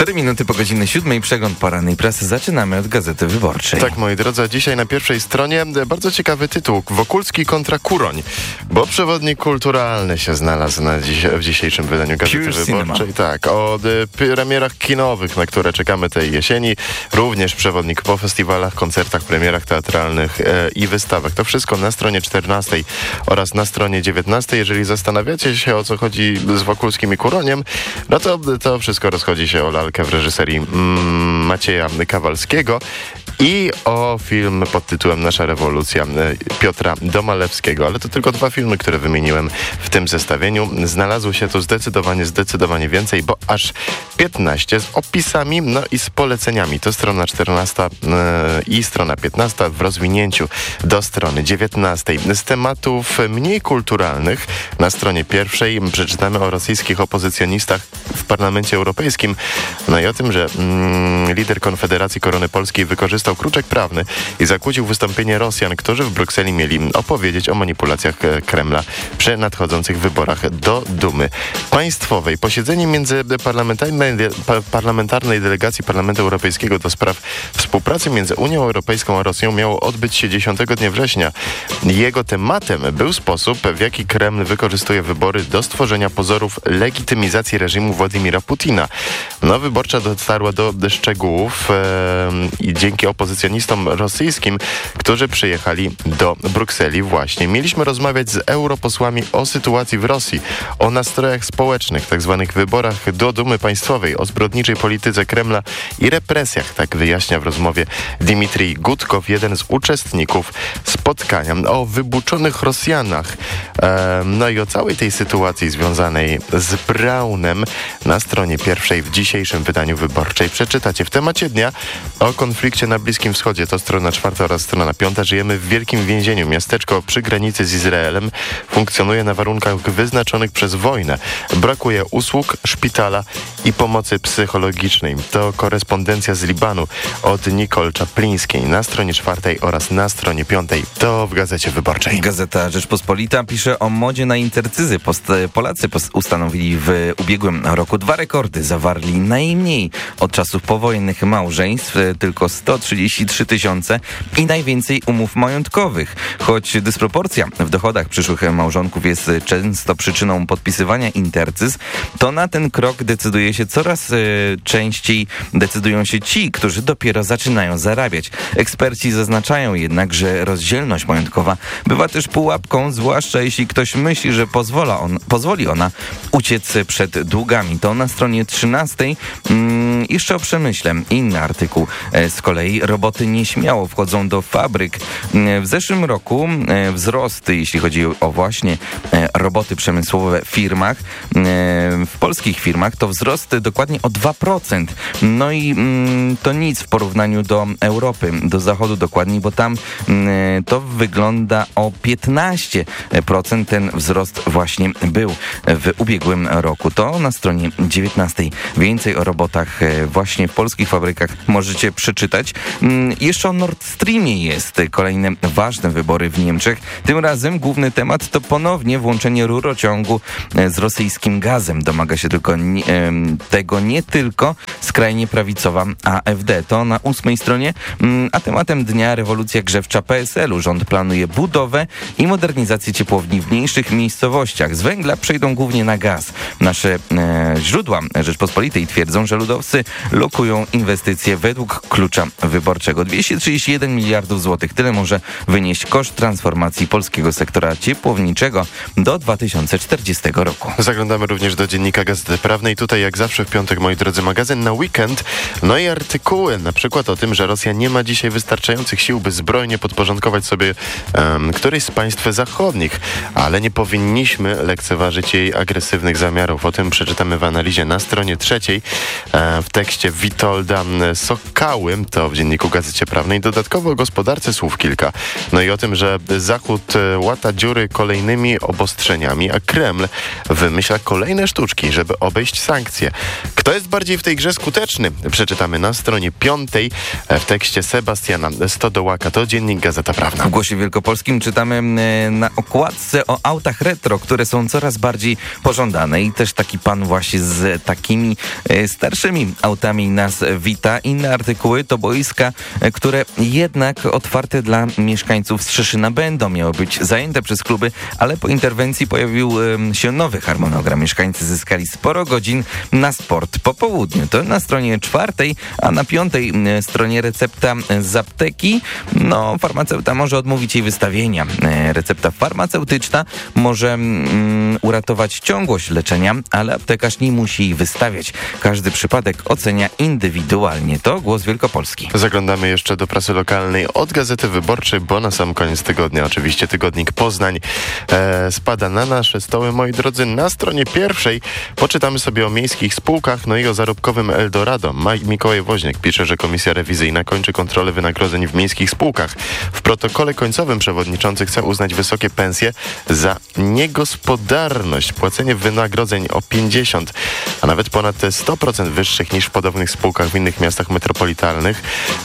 4 minuty po godzinie 7. Przegląd porannej prasy zaczynamy od Gazety Wyborczej. Tak, moi drodzy, dzisiaj na pierwszej stronie bardzo ciekawy tytuł. Wokulski kontra Kuroń, bo przewodnik kulturalny się znalazł w dzisiejszym wydaniu Gazety Pure Wyborczej. Cinema. Tak, o premierach kinowych, na które czekamy tej jesieni. Również przewodnik po festiwalach, koncertach, premierach teatralnych i wystawach. To wszystko na stronie 14 oraz na stronie 19. Jeżeli zastanawiacie się, o co chodzi z Wokulskim i Kuroniem, no to wszystko rozchodzi się o lalkę w reżyserii Macieja Kawalskiego i o film pod tytułem Nasza rewolucja Piotra Domalewskiego. Ale to tylko 2 filmy, które wymieniłem w tym zestawieniu. Znalazło się tu zdecydowanie więcej, bo aż 15 z opisami, no i z poleceniami. To strona 14 i strona 15 w rozwinięciu do strony 19. Z tematów mniej kulturalnych na stronie 1 przeczytamy o rosyjskich opozycjonistach w Parlamencie Europejskim. No i o tym, że lider Konfederacji Korony Polskiej wykorzystał kruczek prawny i zakłócił wystąpienie Rosjan, którzy w Brukseli mieli opowiedzieć o manipulacjach Kremla przy nadchodzących wyborach do Dumy Państwowej. Posiedzenie międzyparlamentarnej delegacji Parlamentu Europejskiego do spraw współpracy między Unią Europejską a Rosją miało odbyć się 10 dnia września. Jego tematem był sposób, w jaki Kreml wykorzystuje wybory do stworzenia pozorów legitymizacji reżimu Władimira Putina. No, wyborcza dotarła do szczegółów i dzięki opozycjonistom rosyjskim, którzy przyjechali do Brukseli właśnie. Mieliśmy rozmawiać z europosłami o sytuacji w Rosji, o nastrojach społecznych, tzw. wyborach do Dumy Państwowej, o zbrodniczej polityce Kremla i represjach, tak wyjaśnia w rozmowie Dmitrij Gudkow, jeden z uczestników spotkania, o wybuczonych Rosjanach, no i o całej tej sytuacji związanej z Braunem na stronie 1 w dzisiejszym wydaniu Wyborczej. Przeczytacie w temacie dnia o konflikcie na Bliskim Wschodzie. To strona 4 oraz strona 5. Żyjemy w wielkim więzieniu. Miasteczko przy granicy z Izraelem funkcjonuje na warunkach wyznaczonych przez wojnę. Brakuje usług, szpitala i pomocy psychologicznej. To korespondencja z Libanu od Nicole Czaplińskiej na stronie 4 oraz na stronie 5. To w Gazecie Wyborczej. Gazeta Rzeczpospolita pisze o modzie na intercyzy. Polacy ustanowili w ubiegłym roku 2 rekordy. Zawarli najmniej od czasów powojennych małżeństw, tylko 133 tysiące i najwięcej umów majątkowych. Choć dysproporcja w dochodach przyszłych małżonków jest często przyczyną podpisywania intercyz, to na ten krok coraz częściej decydują się ci, którzy dopiero zaczynają zarabiać. Eksperci zaznaczają jednak, że rozdzielność majątkowa bywa też pułapką, zwłaszcza jeśli ktoś myśli, że pozwoli ona uciec przed długami. To na stronie 13 jeszcze o przemyśle. Inny artykuł z kolei. Roboty nieśmiało wchodzą do fabryk. W zeszłym roku wzrost, jeśli chodzi o właśnie roboty przemysłowe w firmach, w polskich firmach, to wzrost dokładnie o 2%. No i to nic w porównaniu do Europy, do Zachodu dokładniej, bo tam to wygląda o 15%. Ten wzrost właśnie był w ubiegłym roku. To na stronie 19. Więcej o robotach właśnie w polskich fabrykach możecie przeczytać. Jeszcze o Nord Streamie jest. Kolejne ważne wybory w Niemczech. Tym razem główny temat to ponownie włączenie rurociągu z rosyjskim gazem. Domaga się tego nie tylko skrajnie prawicowa AfD. To na 8 stronie. A tematem dnia rewolucja grzewcza PSL-u. Rząd planuje budowę i modernizację ciepłowni w mniejszych miejscowościach. Z węgla przejdą głównie na gaz. Nasze źródła Rzeczpospolitej twierdzą, że ludowcy lokują inwestycje według klucza wyborczego. 231 miliardów złotych. Tyle może wynieść koszt transformacji polskiego sektora ciepłowniczego do 2040 roku. Zaglądamy również do dziennika Gazety Prawnej. Tutaj jak zawsze w piątek, moi drodzy, magazyn na weekend. No i artykuły, na przykład o tym, że Rosja nie ma dzisiaj wystarczających sił, by zbrojnie podporządkować sobie któreś z państw zachodnich, ale nie powinniśmy lekceważyć jej agresywnych zamiarów. O tym przeczytamy w analizie na stronie 3 w tekście Witolda Sokały, to w dzienniku Gazecie Prawnej. Dodatkowo o gospodarce słów kilka. No i o tym, że Zachód łata dziury kolejnymi obostrzeniami, a Kreml wymyśla kolejne sztuczki, żeby obejść sankcje. Kto jest bardziej w tej grze skuteczny? Przeczytamy na stronie 5 w tekście Sebastiana Stodołaka. To Dziennik Gazeta Prawna. W Głosie Wielkopolskim czytamy na okładce o autach retro, które są coraz bardziej pożądane i też taki pan właśnie z takimi starszymi autami nas wita. Inne artykuły to boiska, które jednak otwarte dla mieszkańców Strzeszyna będą. Miały być zajęte przez kluby, ale po interwencji pojawił się nowy harmonogram. Mieszkańcy zyskali sporo godzin na sport po południu. To na stronie 4, a na 5 stronie recepta z apteki. No, farmaceuta może odmówić jej wystawienia. Recepta farmaceutyczna może uratować ciągłość leczenia, ale aptekarz nie musi jej wystawiać. Każdy przypadek ocenia indywidualnie. To Głos Wielkopolski. Zaglądamy jeszcze do prasy lokalnej od Gazety Wyborczej, bo na sam koniec tygodnia oczywiście tygodnik Poznań spada na nasze stoły. Moi drodzy, na stronie 1 poczytamy sobie o miejskich spółkach, no i o zarobkowym Eldorado. Mikołaj Woźniak pisze, że Komisja Rewizyjna kończy kontrolę wynagrodzeń w miejskich spółkach. W protokole końcowym przewodniczący chce uznać wysokie pensje za niegospodarność. Płacenie wynagrodzeń o 50, a nawet ponad 100% wyższych niż w podobnych spółkach w innych miastach metropolitalnych,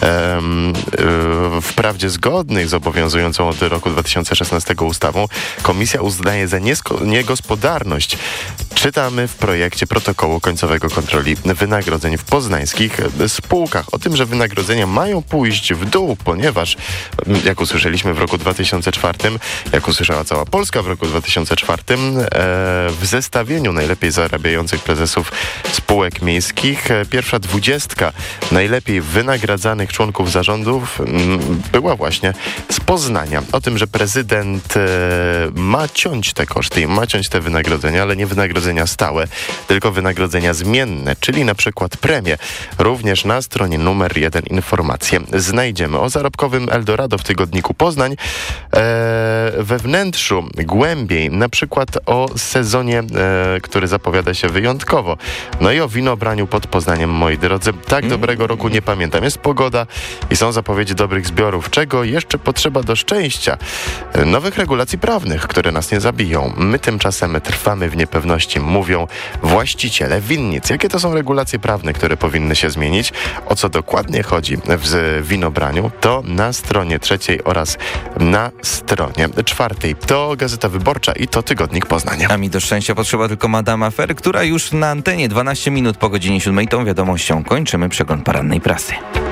wprawdzie zgodnych z obowiązującą od roku 2016 ustawą, komisja uznaje za niegospodarność. Czytamy w projekcie protokołu końcowego kontroli wynagrodzeń w poznańskich spółkach. O tym, że wynagrodzenia mają pójść w dół, ponieważ, jak usłyszeliśmy w roku 2004, jak usłyszała cała Polska w roku 2004, w zestawieniu najlepiej zarabiających prezesów spółek miejskich pierwsza 20 najlepiej wynagradzanych członków zarządów była właśnie z Poznania. O tym, że prezydent ma ciąć te koszty i ma ciąć te wynagrodzenia, ale nie wynagrodzenia stałe, tylko wynagrodzenia zmienne, czyli na przykład premie. Również na stronie numer 1 informacje znajdziemy o zarobkowym Eldorado w tygodniku Poznań. We wnętrzu głębiej, na przykład o sezonie, który zapowiada się wyjątkowo. No i o winobraniu pod Poznaniem, moi drodzy. Tak dobrego roku nie pamiętam. Jest pogoda i są zapowiedzi dobrych zbiorów. Czego jeszcze potrzeba do szczęścia? Nowych regulacji prawnych, które nas nie zabiją. My tymczasem trwamy w niepewności, mówią właściciele winnic. Jakie to są regulacje prawne, które powinny się zmienić? O co dokładnie chodzi w winobraniu? To na stronie 3 oraz na stronie 4. To Gazeta Wyborcza i to Tygodnik Poznania. A mi do szczęścia potrzeba tylko Madame Affair, która już na antenie 12 minut po godzinie 7. Tą wiadomością kończymy przegląd porannej prasy.